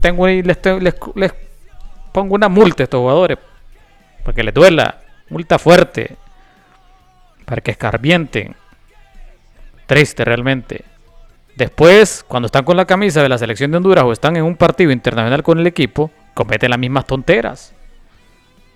les pongo una multa a estos jugadores. Para que les duela. Multa fuerte. Para que escarmienten. Triste realmente. Después, cuando están con la camisa de la selección de Honduras o están en un partido internacional con el equipo, cometen las mismas tonteras.